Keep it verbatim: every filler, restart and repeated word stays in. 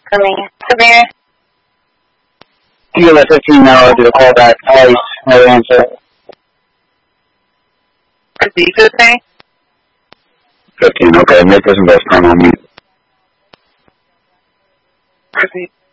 for me. Severe. Give it fifteen now, I'll do the call back twice, no answer. What did you say? fifteen, okay, make this investment on me. Proceed.